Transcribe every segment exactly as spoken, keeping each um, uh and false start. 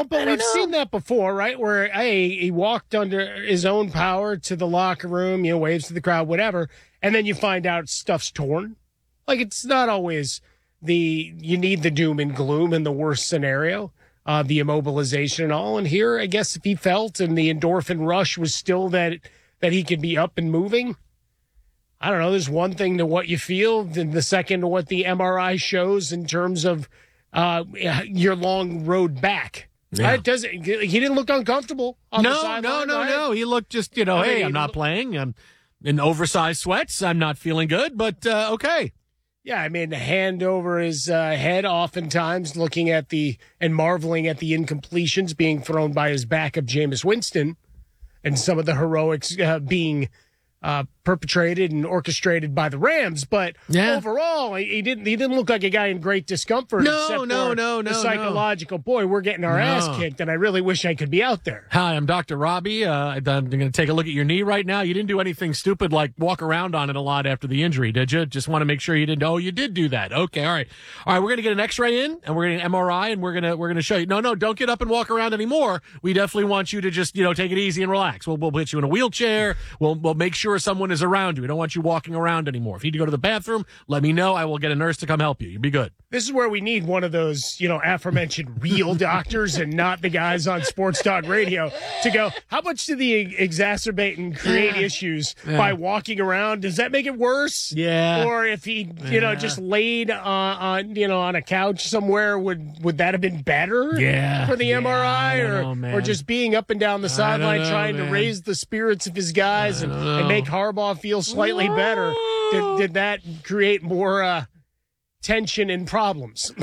Well, but we've know. seen that before, right? Where, hey, he walked under his own power to the locker room, you know, waves to the crowd, whatever, and then you find out stuff's torn. Like, it's not always the, you need the doom and gloom in the worst scenario, uh, the immobilization and all. And here, I guess if he felt and the endorphin rush was still that, that he could be up and moving, I don't know, there's one thing to what you feel, and the second to what the M R I shows in terms of uh, your long road back. Yeah. It doesn't, he didn't look uncomfortable on no, the sideline. No, no, right? no. He looked just, you know, I mean, hey, I'm not looked, playing. I'm in oversized sweats. I'm not feeling good, but uh, okay. Yeah, I mean, the hand over his uh, head oftentimes, looking at the, and marveling at the incompletions being thrown by his backup, Jameis Winston, and some of the heroics uh, being Uh, perpetrated and orchestrated by the Rams, but yeah. overall, he didn't. He didn't look like a guy in great discomfort. No, except no, for no, the no, psychological. No. Boy, we're getting our no. ass kicked, and I really wish I could be out there. Hi, I'm Doctor Robbie. Uh, I'm going to take a look at your knee right now. You didn't do anything stupid like walk around on it a lot after the injury, did you? Just want to make sure you didn't. Oh, you did do that. Okay, all right, all right. We're going to get an X-ray in, and we're going to M R I, and we're going to we're going to show you. No, no, don't get up and walk around anymore. We definitely want you to just you know take it easy and relax. We'll we'll put you in a wheelchair. We'll we'll make sure someone is around you. We don't want you walking around anymore. If you need to go to the bathroom, let me know. I will get a nurse to come help you. You'll be good. This is where we need one of those, you know, aforementioned real doctors and not the guys on Sports Talk Radio to go, how much do they exacerbate and create yeah. issues yeah. by walking around? Does that make it worse? Yeah. Or if he, you yeah. know, just laid uh, on, you know, on a couch somewhere, would would that have been better yeah. for the yeah, M R I? Or, know, or just being up and down the sideline trying man. to raise the spirits of his guys and, and make Harbaugh feel slightly Whoa. better? Did, did that create more uh, tension and problems?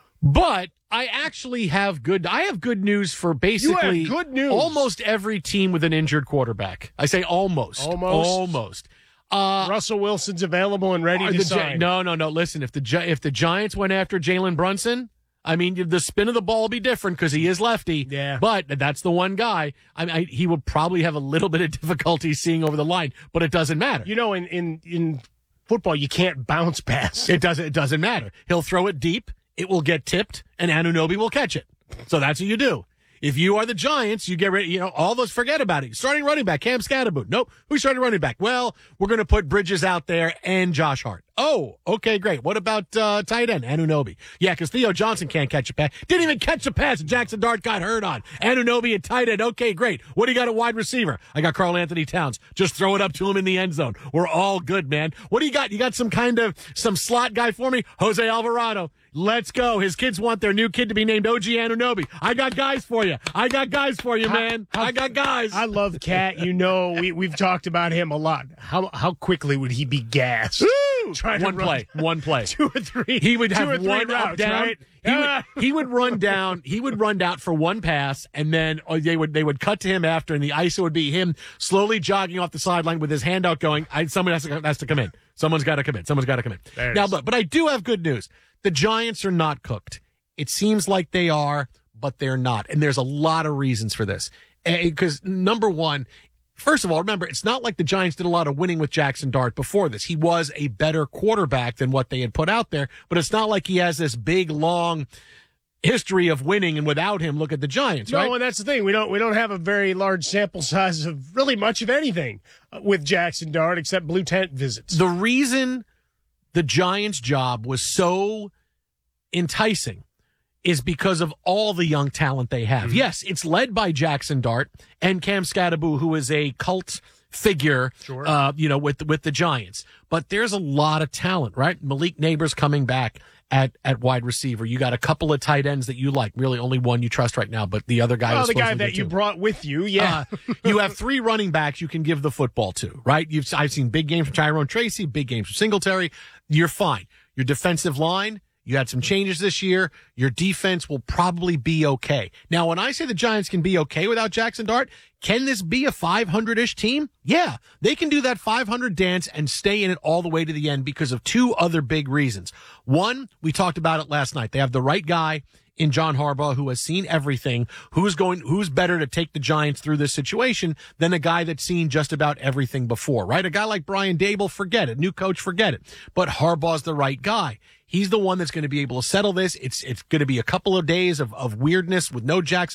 But I actually have good. I have good news for basically you have good news. almost every team with an injured quarterback. I say almost, almost, almost. Uh, Russell Wilson's available and ready to the, sign. No, no, no. Listen, if the if the Giants went after Jalen Brunson, I mean, the spin of the ball will be different because he is lefty. Yeah. But that's the one guy. I mean, I, he would probably have a little bit of difficulty seeing over the line, but it doesn't matter. You know, in in in football, you can't bounce pass. It doesn't. It doesn't matter. He'll throw it deep. It will get tipped, and Anunoby will catch it. So that's what you do. If you are the Giants, you get ready. You know, all those, forget about it. Starting running back, Cam Scatterboot. Nope. Who's starting running back? Well, we're going to put Bridges out there and Josh Hart. Oh, okay, great. What about uh, tight end, Anunoby? Yeah, because Theo Johnson can't catch a pass. Didn't even catch a pass that Jackson Dart got hurt on. Anunoby and tight end. Okay, great. What do you got at wide receiver? I got Karl Anthony Towns. Just throw it up to him in the end zone. We're all good, man. What do you got? You got some kind of, some slot guy for me? Jose Alvarado. Let's go. His kids want their new kid to be named O G Anunoby. I got guys for you. I got guys for you, man. How, how, I got guys. I love Cat. You know, we, we've talked about him a lot. How how quickly would he be gassed? Woo! Trying one to play. Run one play. Two or three. He would have two or one three routes, down. Right? He, would, he would run down. He would run down for one pass, and then oh, they would they would cut to him after, and the I S O would be him slowly jogging off the sideline with his hand out going, I, someone has to, has to come in. Someone's got to come in. Someone's got to come in. There Now, but, but I do have good news. The Giants are not cooked. It seems like they are, but they're not. And there's a lot of reasons for this. Because, number one, first of all, remember, it's not like the Giants did a lot of winning with Jackson Dart before this. He was a better quarterback than what they had put out there, but it's not like he has this big, long history of winning, and without him, look at the Giants, no, right? And that's the thing. We don't we don't have a very large sample size of really much of anything with Jackson Dart except blue tent visits. The reason the Giants' job was so enticing is because of all the young talent they have. Mm-hmm. Yes, it's led by Jackson Dart and Cam Scatterboot, who is a cult figure, sure. uh, you know, with with the Giants. But there's a lot of talent, right? Malik Neighbors coming back at at wide receiver. You got a couple of tight ends that you like. Really, only one you trust right now, but the other guy. Oh, was the guy that to you too. brought with you, yeah. Uh, you have three running backs you can give the football to, right? You've I've seen big games from Tyrone Tracy, big games from Singletary. You're fine. Your defensive line. You had some changes this year. Your defense will probably be okay. Now, when I say the Giants can be okay without Jackson Dart, can this be a five hundred-ish team? Yeah, they can do that five hundred dance and stay in it all the way to the end because of two other big reasons. One, we talked about it last night. They have the right guy in John Harbaugh, who has seen everything, who's going, who's better to take the Giants through this situation than a guy that's seen just about everything before, right? A guy like Brian Dable, forget it. New coach, forget it. But Harbaugh's the right guy. He's the one that's going to be able to settle this. It's, it's going to be a couple of days of, of weirdness with no Jackson